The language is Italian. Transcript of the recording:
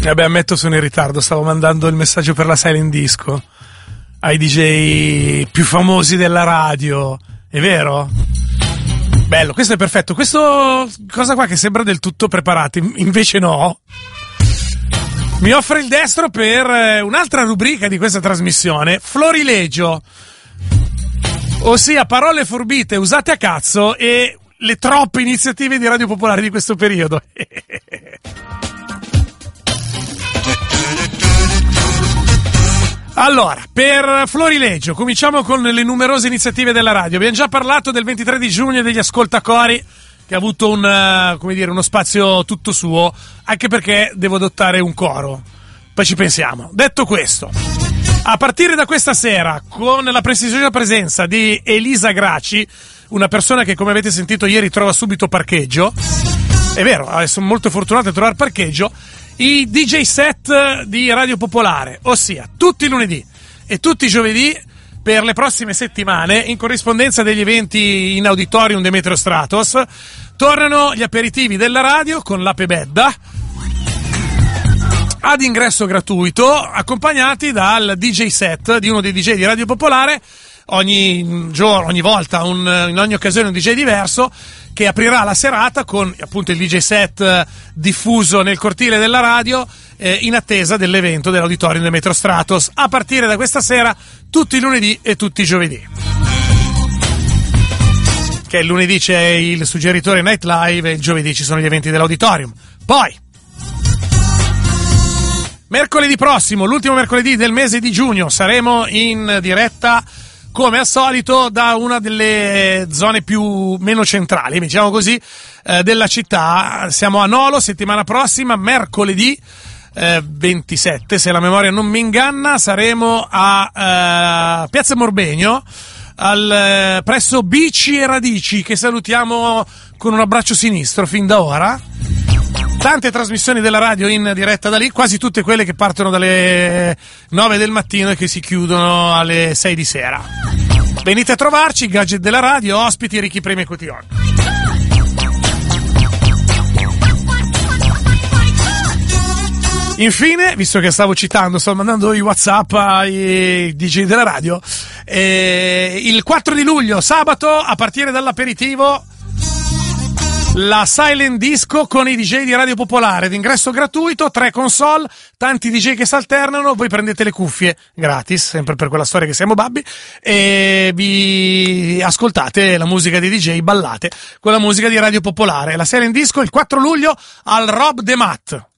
Vabbè, ammetto, sono in ritardo, stavo mandando il messaggio per la Silent Disco ai DJ più famosi della radio, è vero? Bello, questo è perfetto, questo cosa qua che sembra del tutto preparati, invece no. Mi offre il destro per un'altra rubrica di questa trasmissione, Florilegio, ossia parole forbite usate a cazzo e le troppe iniziative di Radio Popolare di questo periodo. Allora, per Florilegio cominciamo con le numerose iniziative della radio. Abbiamo già parlato del 23 di giugno degli ascoltacori, che ha avuto uno spazio tutto suo, anche perché devo adottare un coro. Poi ci pensiamo. Detto questo, a partire da questa sera, con la prestigiosa presenza di Elisa Graci, una persona che, come avete sentito ieri, trova subito parcheggio. È vero, sono molto fortunato a trovare parcheggio. I DJ set di Radio Popolare, ossia tutti i lunedì e tutti i giovedì per le prossime settimane, in corrispondenza degli eventi in auditorium Demetrio Stratos, tornano gli aperitivi della radio con l'Ape Bedda ad ingresso gratuito, accompagnati dal DJ set di uno dei DJ di Radio Popolare. Ogni giorno, ogni volta, in ogni occasione un DJ diverso, che aprirà la serata con appunto il DJ set diffuso nel cortile della radio, in attesa dell'evento dell'auditorium Demetrio Stratos, a partire da questa sera tutti i lunedì e tutti i giovedì. Che il lunedì c'è il suggeritore Night Live e il giovedì ci sono gli eventi dell'auditorium. Poi mercoledì prossimo, l'ultimo mercoledì del mese di giugno, saremo in diretta come al solito da una delle zone meno centrali, diciamo così, della città. Siamo a Nolo, settimana prossima, mercoledì 27, se la memoria non mi inganna, saremo a Piazza Morbegno, presso Bici e Radici, che salutiamo con un abbraccio sinistro fin da ora. Tante trasmissioni della radio in diretta da lì, quasi tutte quelle che partono dalle 9 del mattino e che si chiudono alle 6 di sera. Venite a trovarci, gadget della radio, ospiti, ricchi premi e quotidiani. Infine, visto che sto mandando i WhatsApp ai DJ della radio, il 4 di luglio, sabato, a partire dall'aperitivo, la Silent Disco con i DJ di Radio Popolare, d'ingresso gratuito, 3 console, tanti DJ che si alternano, voi prendete le cuffie gratis, sempre per quella storia che siamo babbi, e vi ascoltate la musica dei DJ, ballate con la musica di Radio Popolare. La Silent Disco il 4 luglio al Rob de Mat.